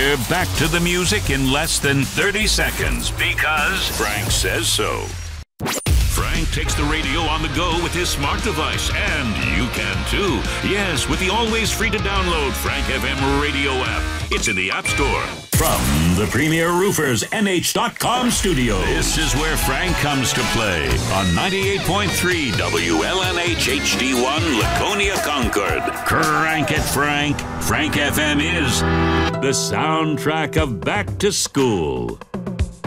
We're back to the music in less than 30 seconds because Frank says so. Frank takes the radio on the go with his smart device, and you can too. Yes, with the always free to download Frank FM radio app. It's in the App Store. From the Premier Roofers NH.com studio, this is where Frank comes to play on 98.3 WLNH HD1 Laconia Concord. Crank it, Frank. Frank FM is the soundtrack of back to school.